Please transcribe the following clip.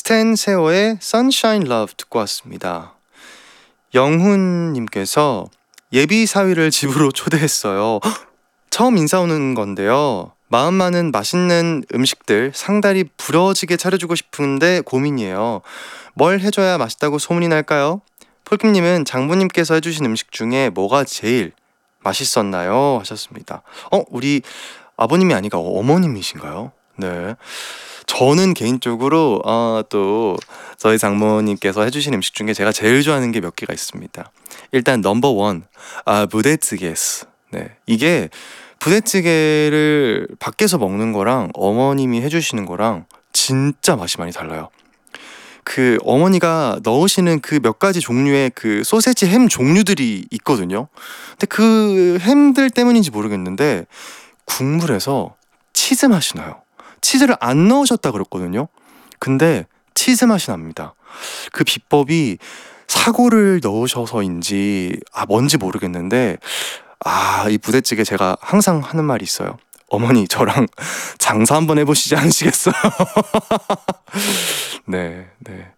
스탠 세워의 Sunshine Love 듣고 왔습니다. 영훈님께서 예비 사위를 집으로 초대했어요. 처음 인사 오는 건데요. 마음 많은 맛있는 음식들 상다리 부러지게 차려주고 싶은데 고민이에요. 뭘 해줘야 맛있다고 소문이 날까요? 폴킴님은 장모님께서 해주신 음식 중에 뭐가 제일 맛있었나요? 하셨습니다. 우리 아버님이 아니라 어머님이신가요? 네. 저는 개인적으로 또 저희 장모님께서 해주신 음식 중에 제가 제일 좋아하는 게 몇 개가 있습니다. 일단 넘버 원, 부대찌개스. 네, 이게 부대찌개를 밖에서 먹는 거랑 어머님이 해주시는 거랑 진짜 맛이 많이 달라요. 그 어머니가 넣으시는 그 몇 가지 종류의 그 소세지 햄 종류들이 있거든요. 근데 그 햄들 때문인지 모르겠는데 국물에서 치즈 맛이 나요. 치즈를 안 넣으셨다 그랬거든요. 근데 치즈 맛이 납니다. 그 비법이 사고를 넣으셔서인지 뭔지 모르겠는데 이 부대찌개 제가 항상 하는 말이 있어요. 어머니 저랑 장사 한번 해보시지 않으시겠어요? 네, 네.